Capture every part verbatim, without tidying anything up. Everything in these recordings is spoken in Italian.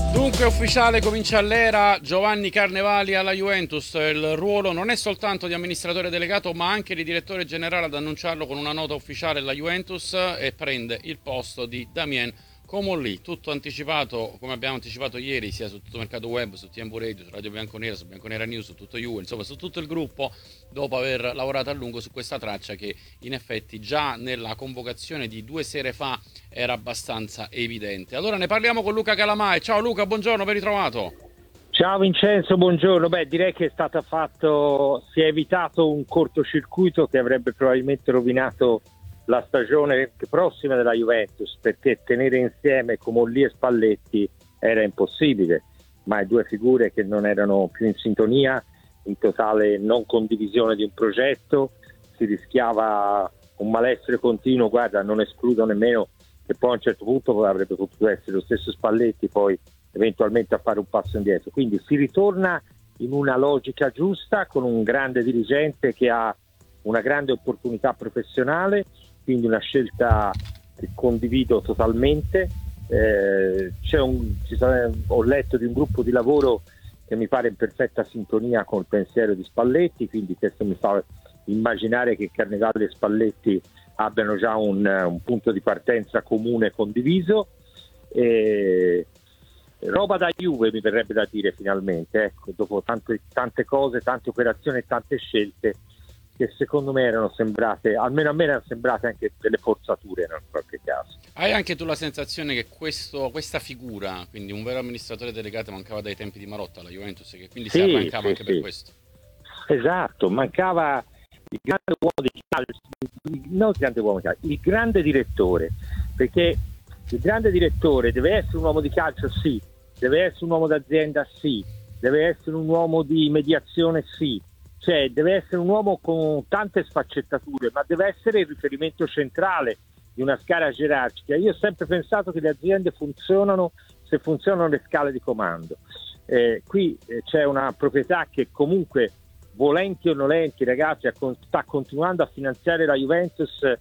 Dunque ufficiale, comincia l'era Giovanni Carnevali alla Juventus. Il ruolo non è soltanto di amministratore delegato ma anche di direttore generale, ad annunciarlo con una nota ufficiale la Juventus, e prende il posto di Damien Comolli. Tutto anticipato, come abbiamo anticipato ieri, sia su tutto Mercato Web, su T M V Radio, su Radio Bianconera, su Bianconera News, su tutto Juve, insomma su tutto il gruppo, dopo aver lavorato a lungo su questa traccia che in effetti già nella convocazione di due sere fa era abbastanza evidente. Allora ne parliamo con Luca Calamai. Ciao Luca, buongiorno, ben ritrovato. Ciao Vincenzo, buongiorno. Beh, direi che è stato fatto, si è evitato un cortocircuito che avrebbe probabilmente rovinato la stagione prossima della Juventus, perché tenere insieme Comolli e Spalletti era impossibile, ma due figure che non erano più in sintonia, in totale non condivisione di un progetto, si rischiava un malessere continuo. Guarda, non escludo nemmeno che poi a un certo punto avrebbe potuto essere lo stesso Spalletti poi eventualmente a fare un passo indietro. Quindi si ritorna in una logica giusta, con un grande dirigente che ha una grande opportunità professionale, quindi una scelta che condivido totalmente. Eh, c'è un, ci sarà, ho letto di un gruppo di lavoro che mi pare in perfetta sintonia con il pensiero di Spalletti, quindi questo mi fa immaginare che Carnevali e Spalletti abbiano già un, un punto di partenza comune condiviso. E roba da Juve, mi verrebbe da dire, finalmente, ecco, dopo tante, tante cose, tante operazioni e tante scelte che secondo me erano sembrate, almeno a me erano sembrate anche delle forzature in qualche caso. Hai anche tu la sensazione che questo, questa figura, quindi un vero amministratore delegato, mancava dai tempi di Marotta alla Juventus, che quindi sì, si arrancava sì, anche sì. per questo? Esatto, mancava il grande uomo di calcio, non il grande uomo di calcio, il grande direttore, perché il grande direttore deve essere un uomo di calcio, sì, deve essere un uomo d'azienda, sì, deve essere un uomo di mediazione, sì, cioè deve essere un uomo con tante sfaccettature, ma deve essere il riferimento centrale di una scala gerarchica. Io ho sempre pensato che le aziende funzionano se funzionano le scale di comando. Eh, qui eh, c'è una proprietà che comunque, volenti o nolenti, ragazzi, sta continuando a finanziare la Juventus eh,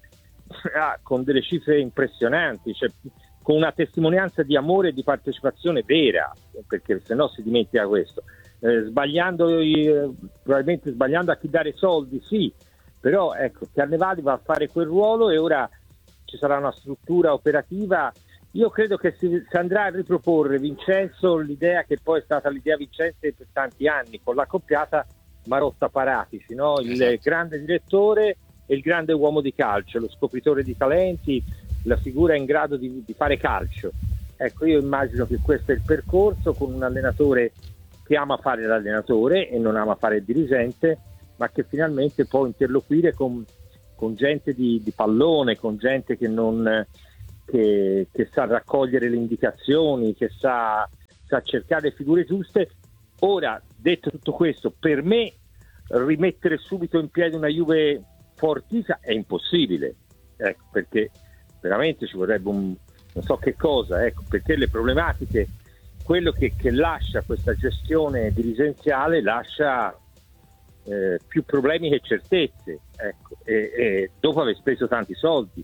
con delle cifre impressionanti, cioè, con una testimonianza di amore e di partecipazione vera, perché se no si dimentica questo. Eh, sbagliando, eh, probabilmente sbagliando a chi dare soldi, sì, però ecco, Carnevali va a fare quel ruolo e ora ci sarà una struttura operativa. Io credo che si, si andrà a riproporre, Vincenzo, l'idea che poi è stata l'idea vincente per tanti anni, con la coppiata Marotta-Paratici, no? Il Esatto. grande direttore e il grande uomo di calcio, lo scopritore di talenti, la figura in grado di, di fare calcio. Ecco, io immagino che questo è il percorso, con un allenatore che ama fare l'allenatore e non ama fare il dirigente, ma che finalmente può interloquire con, con gente di, di pallone, con gente che non che, che sa raccogliere le indicazioni, che sa, sa cercare le figure giuste. Ora, detto tutto questo, per me rimettere subito in piedi una Juve fortissima è impossibile, ecco, perché veramente ci vorrebbe un non so che cosa, ecco, perché le problematiche, quello che, che lascia questa gestione dirigenziale lascia eh, più problemi che certezze, ecco, e, e dopo aver speso tanti soldi.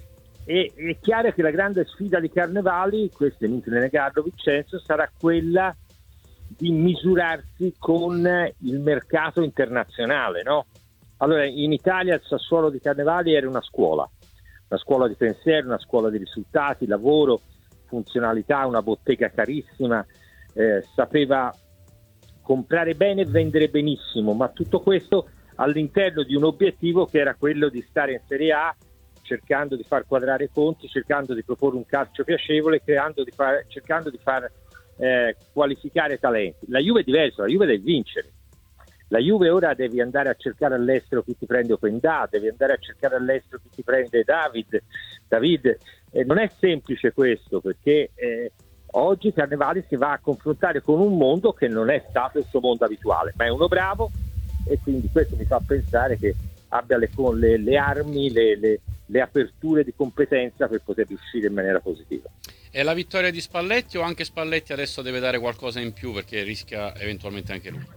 E è chiaro che la grande sfida di Carnevali, questo è inutile negarlo Vincenzo, sarà quella di misurarsi con il mercato internazionale, no? Allora, in Italia il Sassuolo di Carnevali era una scuola, una scuola di pensiero, una scuola di risultati, lavoro, funzionalità, una bottega carissima, eh, sapeva comprare bene e vendere benissimo, ma tutto questo all'interno di un obiettivo che era quello di stare in Serie A, cercando di far quadrare i conti, cercando di proporre un calcio piacevole, creando di far, cercando di far eh, qualificare talenti. La Juve è diversa, la Juve deve vincere. La Juve ora devi andare a cercare all'estero chi ti prende Opendà, devi andare a cercare all'estero chi ti prende David. David eh, non è semplice questo, perché eh, oggi Carnevali si va a confrontare con un mondo che non è stato il suo mondo abituale, ma è uno bravo, e quindi questo mi fa pensare che abbia le, le, le armi, le, le, le aperture di competenza per poter riuscire in maniera positiva. È la vittoria di Spalletti o anche Spalletti adesso deve dare qualcosa in più perché rischia eventualmente anche lui?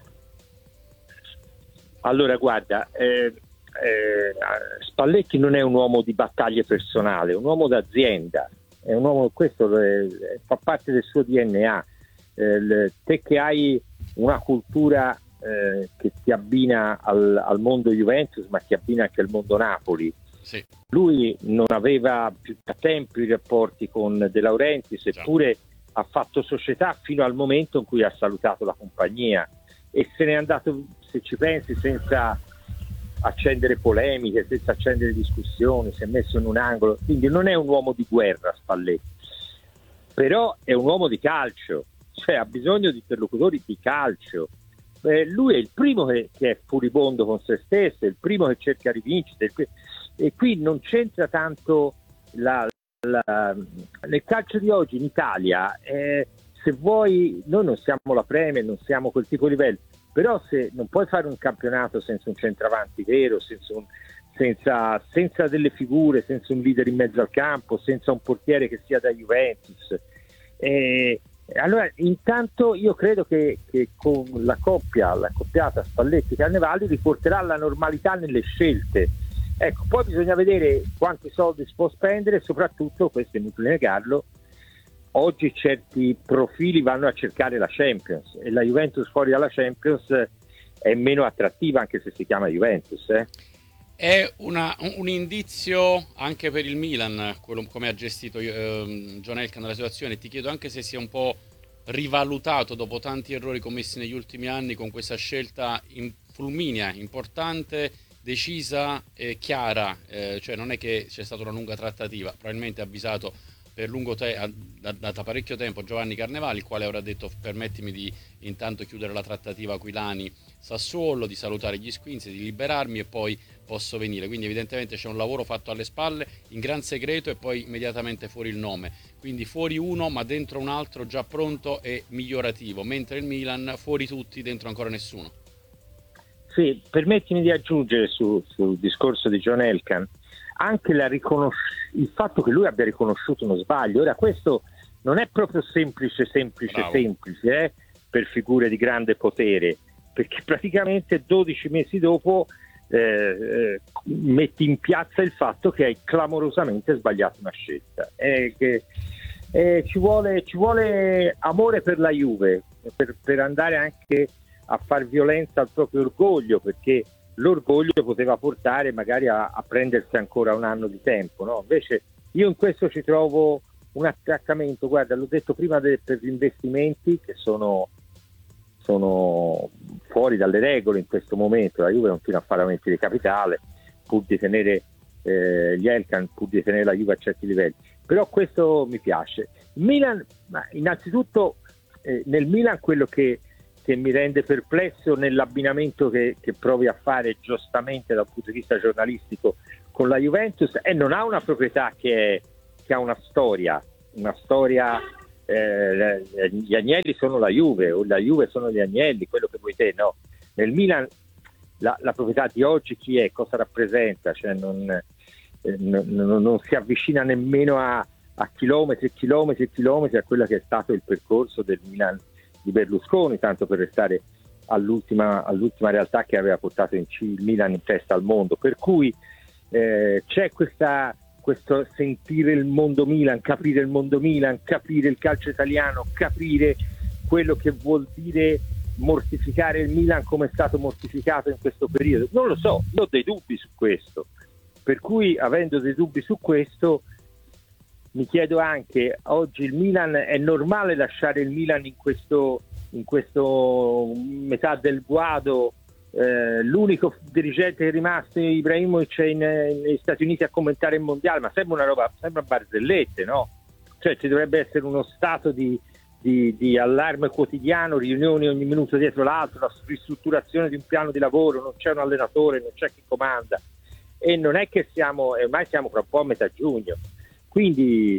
Allora guarda, eh, eh, Spalletti non è un uomo di battaglie personali, è un uomo d'azienda, è un uomo, questo è, fa parte del suo D N A. eh, te che hai una cultura eh, che ti abbina al, al mondo Juventus, ma ti abbina anche al mondo Napoli. Sì. Lui non aveva più da tempo i rapporti con De Laurentiis, eppure ha fatto società fino al momento in cui ha salutato la compagnia e se n'è andato, se ci pensi, senza accendere polemiche, senza accendere discussioni, si è messo in un angolo. Quindi non è un uomo di guerra Spalletti, però è un uomo di calcio, cioè ha bisogno di interlocutori di calcio. Eh, lui è il primo che, che è furibondo con se stesso, è il primo che cerca rivincite, e qui non c'entra tanto la, la, nel calcio di oggi in Italia. Eh, se vuoi, noi non siamo la Premier, non siamo quel tipo di livello, però se non puoi fare un campionato senza un centravanti vero, senza, un, senza, senza delle figure, senza un leader in mezzo al campo, senza un portiere che sia da Juventus, eh, allora intanto io credo che, che con la coppia, la coppiata Spalletti-Carnevali riporterà la normalità nelle scelte. Ecco, poi bisogna vedere quanti soldi si può spendere e soprattutto, questo è inutile negarlo, oggi certi profili vanno a cercare la Champions e la Juventus fuori dalla Champions è meno attrattiva, anche se si chiama Juventus. Eh. È una, un indizio anche per il Milan, quello, come ha gestito eh, John Elkann la situazione. Ti chiedo anche se sia un po' rivalutato dopo tanti errori commessi negli ultimi anni con questa scelta in fulminea, importante, decisa e chiara, eh, cioè non è che c'è stata una lunga trattativa, probabilmente ha avvisato per lungo te- da, da, da parecchio tempo Giovanni Carnevali, il quale ora ha detto permettimi di intanto chiudere la trattativa Aquilani-Sassuolo, di salutare gli squinzi, di liberarmi e poi posso venire. Quindi evidentemente c'è un lavoro fatto alle spalle in gran segreto e poi immediatamente fuori il nome, quindi fuori uno ma dentro un altro già pronto e migliorativo, mentre il Milan fuori tutti, dentro ancora nessuno. Sì, permettimi di aggiungere su, sul discorso di John Elkann anche la riconosc- il fatto che lui abbia riconosciuto uno sbaglio. Ora questo non è proprio semplice, semplice, Bravo. semplice eh, per figure di grande potere, perché praticamente dodici mesi dopo eh, eh, metti in piazza il fatto che hai clamorosamente sbagliato una scelta. Eh, che, eh, ci vuole, ci vuole amore per la Juve, per, per andare anche a far violenza al proprio orgoglio, perché l'orgoglio poteva portare magari a, a prendersi ancora un anno di tempo, no? Invece io in questo ci trovo un attaccamento, guarda, l'ho detto prima de, per gli investimenti che sono, sono fuori dalle regole in questo momento. La Juve non continua a fare aumenti di capitale pur di tenere eh, gli Elkann, pur di tenere la Juve a certi livelli, però questo mi piace. Milan, ma innanzitutto eh, nel Milan quello che che mi rende perplesso nell'abbinamento che, che provi a fare giustamente dal punto di vista giornalistico con la Juventus, e non ha una proprietà che, è, che ha una storia, una storia, eh, gli Agnelli sono la Juve o la Juve sono gli Agnelli, quello che vuoi te, no? Nel Milan la, la proprietà di oggi chi è, cosa rappresenta, cioè non, eh, non, non, non si avvicina nemmeno a, a chilometri e chilometri e chilometri a quello che è stato il percorso del Milan di Berlusconi, tanto per restare all'ultima, all'ultima realtà che aveva portato in C- il Milan in testa al mondo, per cui eh, c'è questa, questo sentire il mondo Milan, capire il mondo Milan, capire il calcio italiano, capire quello che vuol dire mortificare il Milan come è stato mortificato in questo periodo. Non lo so, io ho dei dubbi su questo, per cui avendo dei dubbi su questo mi chiedo anche, oggi il Milan, è normale lasciare il Milan in questo, in questo metà del guado? Eh, l'unico dirigente che è rimasto, Ibrahimovic, in, negli Stati Uniti a commentare il mondiale, ma sembra una roba, sembra barzellette, no? Cioè ci dovrebbe essere uno stato di, di, di allarme quotidiano, riunioni ogni minuto dietro l'altro, la ristrutturazione di un piano di lavoro, non c'è un allenatore, non c'è chi comanda, e non è che siamo, ormai siamo fra un po' a metà giugno. Quindi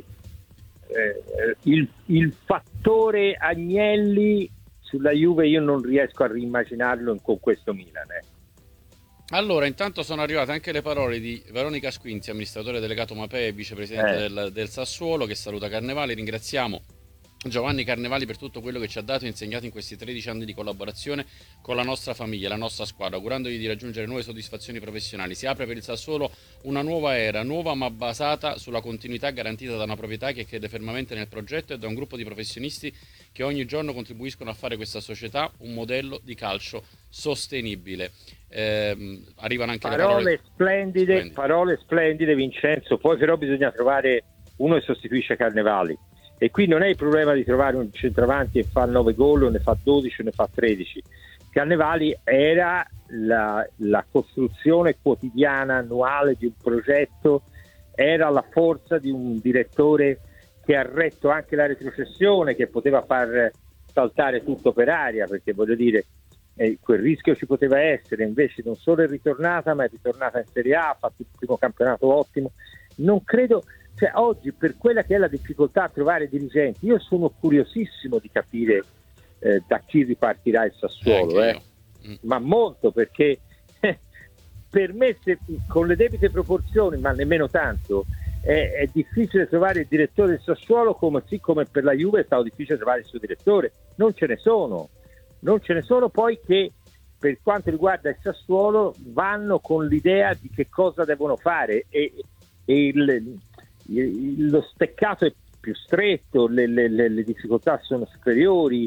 eh, il, il fattore Agnelli sulla Juve io non riesco a rimmaginarlo con questo Milan. Eh. Allora, intanto sono arrivate anche le parole di Veronica Squinzi, amministratore delegato Mapei e vicepresidente Eh. del, del Sassuolo, che saluta Carnevali. Ringraziamo Giovanni Carnevali, per tutto quello che ci ha dato e insegnato in questi tredici anni di collaborazione con la nostra famiglia, la nostra squadra, augurandogli di raggiungere nuove soddisfazioni professionali. Si apre per il Sassuolo una nuova era, nuova ma basata sulla continuità garantita da una proprietà che crede fermamente nel progetto e da un gruppo di professionisti che ogni giorno contribuiscono a fare questa società un modello di calcio sostenibile. Eh, arrivano anche parole le parole splendide, splendide, parole splendide, Vincenzo. Poi però bisogna trovare uno che sostituisce Carnevali. E qui non è il problema di trovare un centravanti e fa nove gol o ne fa dodici o ne fa tredici. Carnevali era la, la costruzione quotidiana, annuale di un progetto, era la forza di un direttore che ha retto anche la retrocessione, che poteva far saltare tutto per aria, perché voglio dire, eh, quel rischio ci poteva essere. Invece non solo è ritornata, ma è ritornata in Serie A, ha fatto il primo campionato ottimo. Non credo... Cioè, oggi, per quella che è la difficoltà a trovare dirigenti, io sono curiosissimo di capire eh, da chi ripartirà il Sassuolo, eh, mm. ma molto, perché eh, per me, se, con le debite proporzioni, ma nemmeno tanto, è, è difficile trovare il direttore del Sassuolo, come sì, come per la Juve è stato difficile trovare il suo direttore. Non ce ne sono, non ce ne sono poi che, per quanto riguarda il Sassuolo, vanno con l'idea di che cosa devono fare, e, e il lo steccato è più stretto, le, le, le difficoltà sono superiori,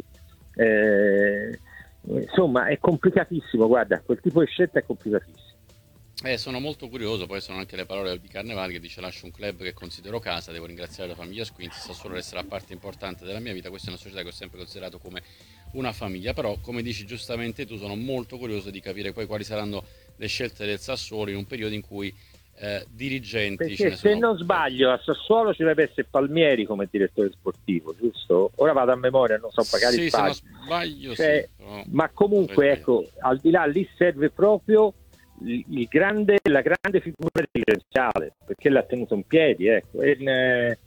eh, insomma è complicatissimo. Guarda, quel tipo di scelta è complicatissimo. Eh, sono molto curioso. Poi sono anche le parole di Carnevali che dice: lascio un club che considero casa, devo ringraziare la famiglia Squinzi, Sassuolo resterà parte importante della mia vita, questa è una società che ho sempre considerato come una famiglia. Però, come dici giustamente tu, sono molto curioso di capire poi quali saranno le scelte del Sassuolo in un periodo in cui Eh, dirigenti, perché ce ne se sono... non sbaglio a Sassuolo ci deve essere Palmieri come direttore sportivo, giusto? Ora vado a memoria, non so, magari sì, sbaglio. se non sbaglio, cioè, sì, però... ma comunque ecco, al di là, lì serve proprio il, il grande, la grande figura dirigenziale, perché l'ha tenuto in piedi, ecco. E, eh,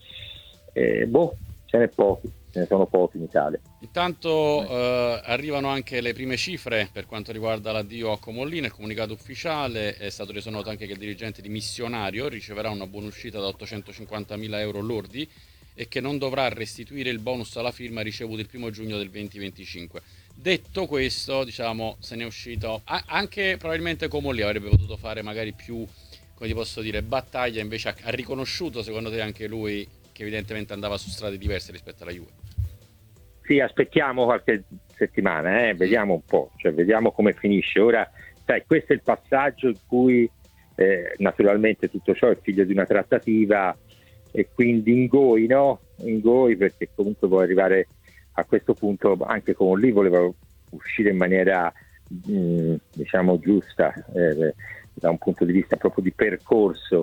eh, boh, ce n'è pochi, ce ne sono pochi in Italia. Intanto eh, arrivano anche le prime cifre per quanto riguarda l'addio a Comollino. Il comunicato ufficiale è stato reso noto anche che il dirigente di Missionario riceverà una buonuscita da ottocentocinquantamila euro lordi e che non dovrà restituire il bonus alla firma ricevuto il primo giugno del duemilaventicinque. Detto questo, diciamo, se ne è uscito anche probabilmente Comollino avrebbe potuto fare magari più, come ti posso dire, battaglia. Invece ha, ha riconosciuto, secondo te, anche lui che evidentemente andava su strade diverse rispetto alla Juve? Sì, aspettiamo qualche settimana, eh? Vediamo un po', cioè vediamo come finisce. Ora, sai, questo è il passaggio in cui eh, naturalmente tutto ciò è figlio di una trattativa, e quindi ingoi, no? Ingoi, perché comunque può arrivare a questo punto. Anche con lì voleva uscire in maniera mh, diciamo giusta, eh, da un punto di vista proprio di percorso.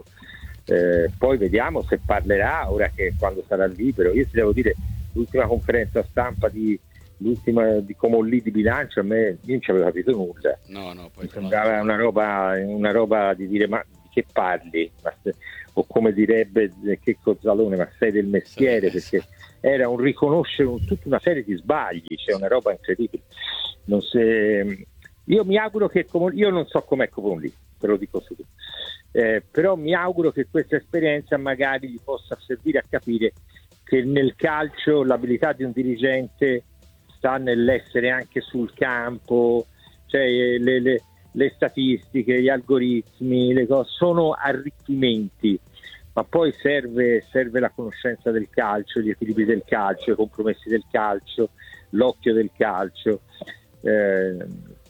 Eh, poi vediamo se parlerà ora, che quando sarà libero. Io ti devo dire, l'ultima conferenza stampa di l'ultima di Comolli di bilancio, a me io non ci avevo capito nulla. No, no, poi mi sembrava una roba, una roba di dire: ma di che parli? Ma se, o come direbbe che Cozzalone, ma sei del mestiere, perché era un riconoscere un, tutta una serie di sbagli, c'è cioè una roba incredibile. Non se, io mi auguro che Comolli, io non so com'è Comolli, te lo dico subito, eh, però mi auguro che questa esperienza magari gli possa servire a capire che nel calcio l'abilità di un dirigente sta nell'essere anche sul campo, cioè le, le, le statistiche, gli algoritmi, le cose sono arricchimenti, ma poi serve, serve la conoscenza del calcio, gli equilibri del calcio, i compromessi del calcio, l'occhio del calcio. Eh,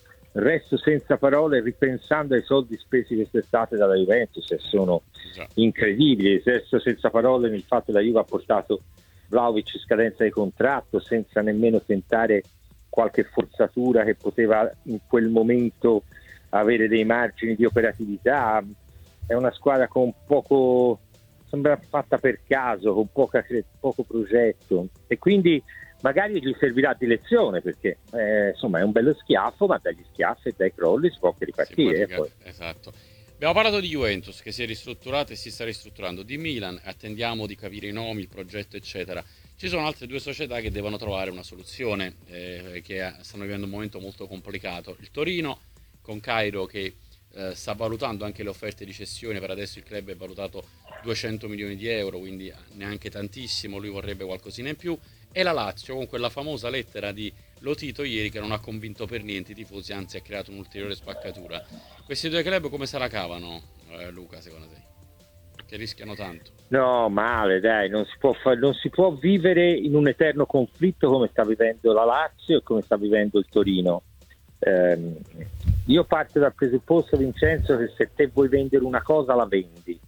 resto senza parole ripensando ai soldi spesi quest'estate dalla Juventus, e sono incredibili. Resto senza parole nel fatto che la Juve ha portato Vlahovic in scadenza di contratto senza nemmeno tentare qualche forzatura che poteva in quel momento avere dei margini di operatività. È una squadra con poco, sembra fatta per caso, con poca, poco progetto, e quindi magari gli servirà di lezione, perché eh, insomma è un bello schiaffo, ma dagli schiaffi e dai crolli si può anche ripartire. Può, poi. Esatto. Abbiamo parlato di Juventus che si è ristrutturata e si sta ristrutturando, di Milan, attendiamo di capire i nomi, il progetto eccetera. Ci sono altre due società che devono trovare una soluzione, eh, che stanno vivendo un momento molto complicato. Il Torino con Cairo che eh, sta valutando anche le offerte di cessione. Per adesso il club è valutato duecento milioni di euro, quindi neanche tantissimo, lui vorrebbe qualcosina in più. e la Lazio, con quella famosa lettera di Lotito ieri che non ha convinto per niente i tifosi, anzi ha creato un'ulteriore spaccatura. Questi due club come se la cavano, eh, Luca, secondo te? Che rischiano tanto. No, male, dai, non si può fa- non si può vivere in un eterno conflitto come sta vivendo la Lazio e come sta vivendo il Torino. Eh, io parto dal presupposto, Vincenzo, che se te vuoi vendere una cosa la vendi,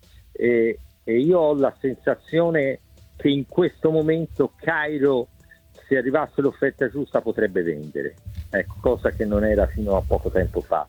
e, e io ho la sensazione che in questo momento Cairo, se arrivasse l'offerta giusta, potrebbe vendere, ecco, cosa che non era fino a poco tempo fa,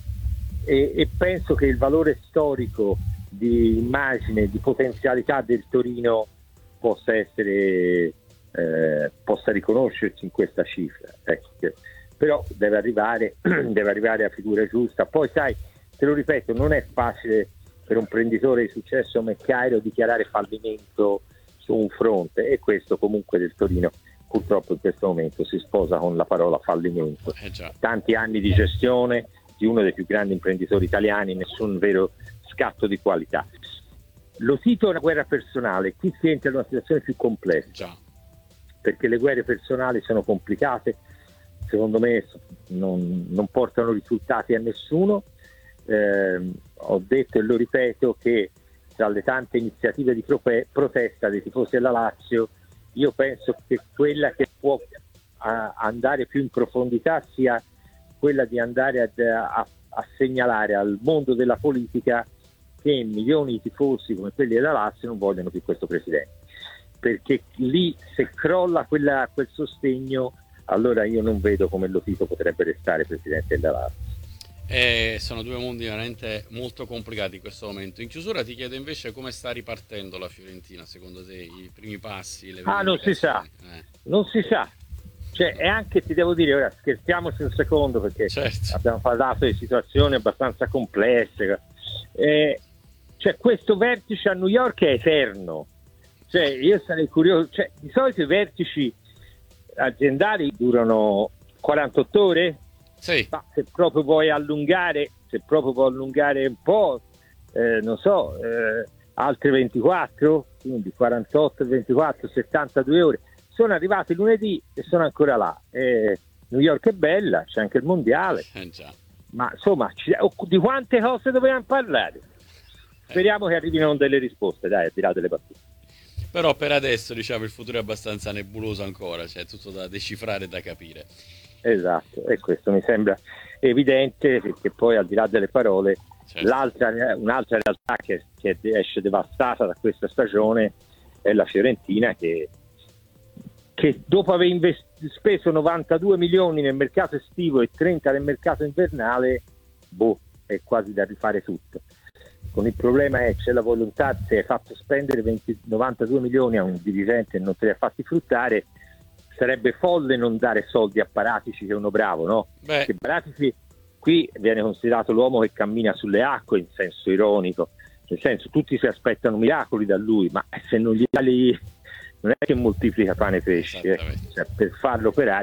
e, e penso che il valore storico di immagine, di potenzialità del Torino possa essere eh, possa riconoscersi in questa cifra, ecco, che, però deve arrivare deve arrivare a figura giusta. Poi sai, te lo ripeto, non è facile per un imprenditore di successo come Cairo dichiarare fallimento su un fronte, e questo comunque del Torino purtroppo in questo momento si sposa con la parola fallimento. Eh già. Tanti anni di gestione di uno dei più grandi imprenditori italiani, nessun vero scatto di qualità. Lo cito, è una guerra personale, qui si entra in una situazione più complessa. Già. Perché le guerre personali sono complicate, secondo me non, non portano risultati a nessuno. Eh, ho detto e lo ripeto che tra le tante iniziative di prope- protesta dei tifosi della Lazio, io penso che quella che può a, andare più in profondità sia quella di andare ad, a, a segnalare al mondo della politica che milioni di tifosi come quelli della Lazio non vogliono più questo presidente, perché lì se crolla quella, quel sostegno, allora io non vedo come Lotito potrebbe restare presidente della Lazio. Eh, sono due mondi veramente molto complicati in questo momento. In chiusura ti chiedo invece come sta ripartendo la Fiorentina, secondo te, i primi passi? Le ah, non si sa, eh. non si sa. Cioè, e anche ti devo dire, ora scherziamoci un secondo, perché certo. abbiamo parlato di situazioni abbastanza complesse. Eh, cioè, questo vertice a New York è eterno. Cioè, io sarei curioso. Cioè, di solito i vertici aziendali durano quarantotto ore. Sì. Ma se proprio vuoi allungare, se proprio vuoi allungare un po', eh, non so, eh, altre ventiquattro, quindi quarantotto, ventiquattro, settantadue ore. Sono arrivati lunedì e sono ancora là. Eh, New York è bella, c'è anche il mondiale, eh già. ma insomma, ci, di quante cose dobbiamo parlare? Speriamo eh. che arrivino delle risposte, dai, al di là delle battute. Però per adesso, diciamo, il futuro è abbastanza nebuloso ancora, c'è tutto da decifrare e da capire. Esatto, e questo mi sembra evidente, perché poi al di là delle parole, certo. l'altra, un'altra realtà che, che esce devastata da questa stagione è la Fiorentina, che, che dopo aver invest- speso novantadue milioni nel mercato estivo e trenta nel mercato invernale, boh, è quasi da rifare tutto. Con il problema è c'è la volontà, se hai fatto spendere venti, novantadue milioni a un dirigente e non te li ha fatti fruttare, sarebbe folle non dare soldi a Paratici, che è uno bravo, no? Beh. Perché Paratici qui viene considerato l'uomo che cammina sulle acque, in senso ironico, nel senso tutti si aspettano miracoli da lui, ma se non gli dai, non è che moltiplica pane e pesci, eh. Cioè, per farlo operare